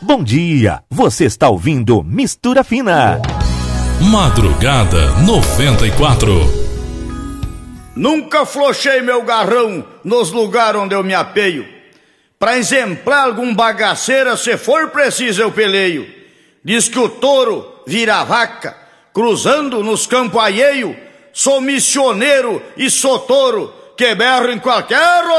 Bom dia, você está ouvindo Mistura Fina. Madrugada 94. Nunca flochei meu garrão nos lugares onde eu me apeio. Pra exemplar algum bagaceira, se for preciso eu peleio. Diz que o touro vira vaca, cruzando nos campos alheio. Sou missioneiro e sou touro, que berro em qualquer